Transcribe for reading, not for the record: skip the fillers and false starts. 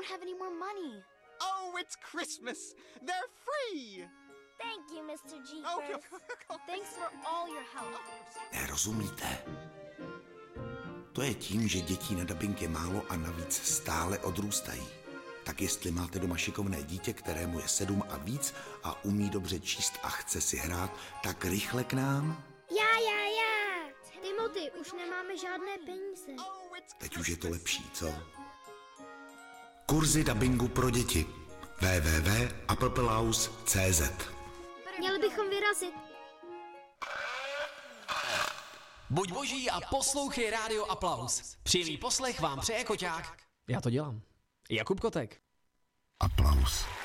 don't have any more money. Oh, it's Christmas. They're free. Thank you, Mr. Jeepers. Thanks for all your help. Nerozumíte? To je tím, že dětí na dabing je málo a navíc stále odrůstají. Tak jestli máte doma šikovné dítě, kterému je 7 a víc a umí dobře číst a chce si hrát, tak rychle k nám. Já. Timothy, už nemáme žádné peníze. Teď už je to lepší, co? Kurzy dabingu pro děti. www.applepelaus.cz. Měli bychom vyrazit. Buď boží a poslouchej Rádio Aplaus. Příjemný poslech vám přeje Koťák. Já to dělám. Jakub Kotek. Aplaus.